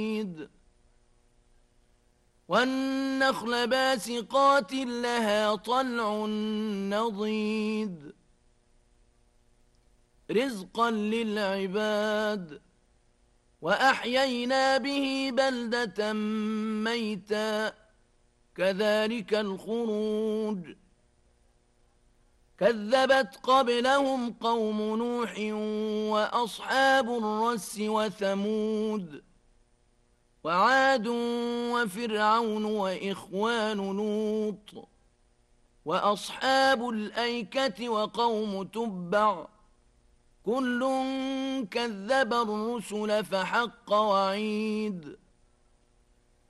والنخل باسقات لها طلع نضيد رزقا للعباد وأحيينا به بلدة ميتا كذلك الخروج كذبت قبلهم قوم نوح وأصحاب الرس وثمود وعاد وفرعون وإخوان لوط وأصحاب الأيكة وقوم تبع كل كذب الرسل فحق وعيد